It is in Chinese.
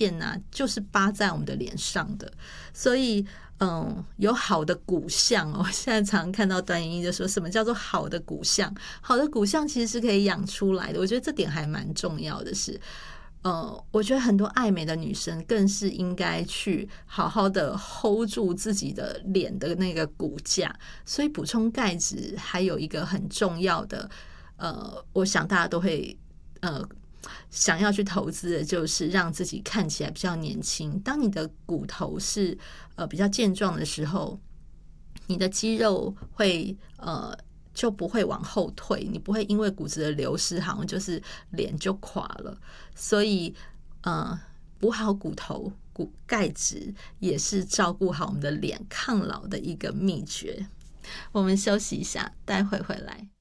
线啊，就是扒在我们的脸上的。所以有好的骨相哦，现在常看到段莹莹就说什么叫做好的骨相，好的骨相其实是可以养出来的，我觉得这点还蛮重要的是。我觉得很多爱美的女生更是应该去好好的 hold 住自己的脸的那个骨架，所以补充钙质还有一个很重要的，我想大家都会想要去投资的，就是让自己看起来比较年轻。当你的骨头是比较健壮的时候，你的肌肉会就不会往后退，你不会因为骨质的流失好像就是脸就垮了。所以补好骨头钙质也是照顾好我们的脸抗老的一个秘诀。我们休息一下，待会回来。